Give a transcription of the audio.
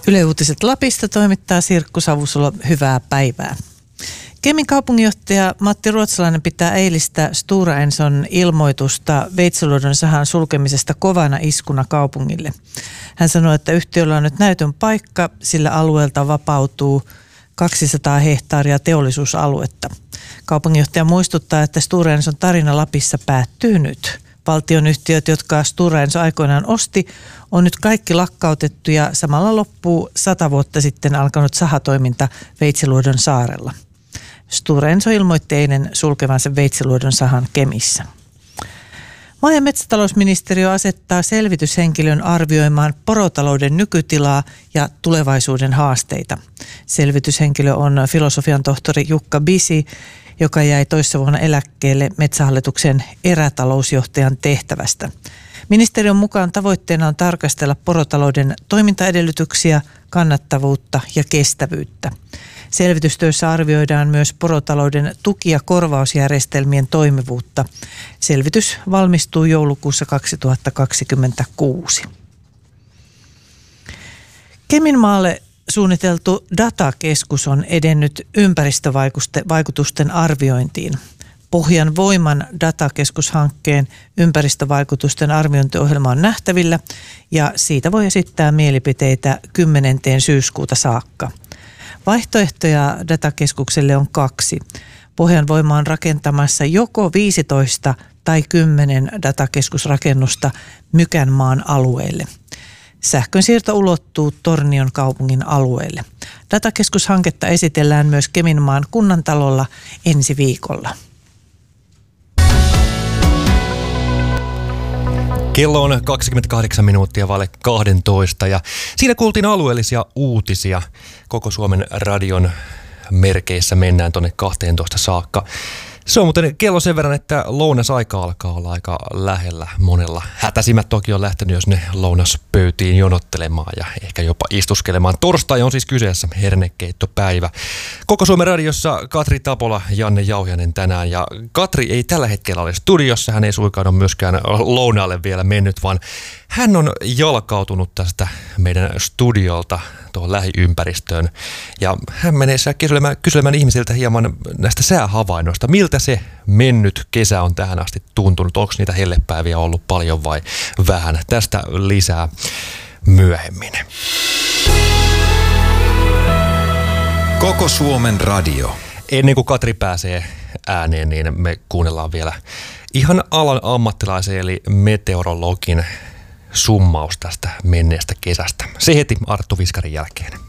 Yle Uutiset Lapista toimittaa Sirkku Savusulo. Hyvää päivää. Kemin kaupunginjohtaja Matti Ruotsalainen pitää eilistä Stora Enson ilmoitusta Veitsiluodon sahan sulkemisesta kovana iskuna kaupungille. Hän sanoi, että yhtiöllä on nyt näytön paikka, sillä alueelta vapautuu 200 hehtaaria teollisuusaluetta. Kaupunginjohtaja muistuttaa, että Stora Enson tarina Lapissa päättyy nyt. Valtionyhtiöt, jotka Stora Enso aikoinaan osti, on nyt kaikki lakkautettu ja samalla loppuu 100 vuotta sitten alkanut sahatoiminta Veitsiluodon saarella. Stora Enso ilmoitti eilen sulkevansa Veitsiluodon sahan Kemissä. Maa- ja metsätalousministeriö asettaa selvityshenkilön arvioimaan porotalouden nykytilaa ja tulevaisuuden haasteita. Selvityshenkilö on filosofian tohtori Jukka Bisi, joka jäi toissa vuonna eläkkeelle Metsähallituksen erätalousjohtajan tehtävästä. Ministeriön mukaan tavoitteena on tarkastella porotalouden toimintaedellytyksiä, kannattavuutta ja kestävyyttä. Selvitystyössä arvioidaan myös porotalouden tuki- ja korvausjärjestelmien toimivuutta. Selvitys valmistuu joulukuussa 2026. Keminmaalle suunniteltu datakeskus on edennyt ympäristövaikutusten arviointiin. Pohjan Voiman datakeskushankkeen ympäristövaikutusten arviointiohjelma on nähtävillä ja siitä voi esittää mielipiteitä 10. syyskuuta saakka. Vaihtoehtoja datakeskukselle on 2. Pohjan Voima on rakentamassa joko 15 tai 10 datakeskusrakennusta Mykänmaan alueelle. Sähkönsiirto ulottuu Tornion kaupungin alueelle. Datakeskushanketta esitellään myös Keminmaan kunnantalolla ensi viikolla. Kello on 28 minuuttia vaille 12 ja siinä kuultiin alueellisia uutisia. Koko Suomen radion merkeissä mennään tuonne 12 saakka. Se on muuten kello sen verran, että lounasaika alkaa olla aika lähellä monella. Hätäisimmät toki on lähtenyt jo sinne lounaspöytiin jonottelemaan ja ehkä jopa istuskelemaan. Torstai on siis kyseessä hernekeittopäivä. Koko Suomen radiossa Katri Tapola, Janne Jauhiainen tänään. Ja Katri ei tällä hetkellä ole studiossa, hän ei suinkaan ole myöskään lounaalle vielä mennyt, vaan hän on jalkautunut tästä meidän studiolta tuohon lähiympäristöön. Ja hän menee kyselemään ihmisiltä hieman näistä säähavainnoista. Miltä se mennyt kesä on tähän asti tuntunut? Onko niitä hellepäiviä ollut paljon vai vähän? Tästä lisää myöhemmin. Koko Suomen radio. Ennen kuin Katri pääsee ääneen, niin me kuunnellaan vielä ihan alan ammattilaisen eli meteorologin summaus tästä menneestä kesästä. Se heti Arttu Viskarin jälkeen.